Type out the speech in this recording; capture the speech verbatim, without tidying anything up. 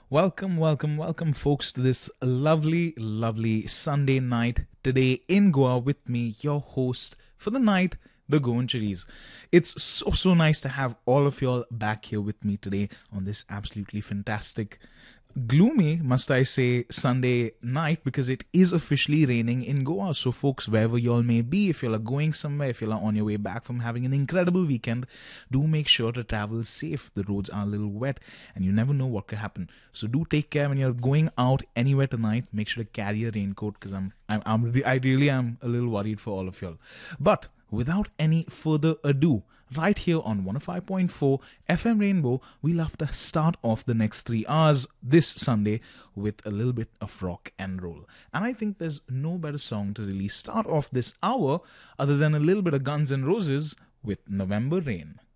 Welcome, welcome, welcome, folks, to this lovely, lovely Sunday night today in Goa with me, your host for the night, the Goan Cherries. It's so, so nice to have all of y'all back here with me today on this absolutely fantastic, gloomy, must I say, Sunday night because it is officially raining in Goa. So, folks, wherever y'all may be, if y'all are going somewhere, if y'all are on your way back from having an incredible weekend, do make sure to travel safe. The roads are a little wet and you never know what could happen. So, do take care when you're going out anywhere tonight. Make sure to carry a raincoat because I'm, I'm, I'm, I really am a little worried for all of y'all. But without any further ado, right here on one oh five point four F M Rainbow, we'll have to start off the next three hours this Sunday with a little bit of rock and roll. And I think there's no better song to really start off this hour other than a little bit of Guns N' Roses with November Rain.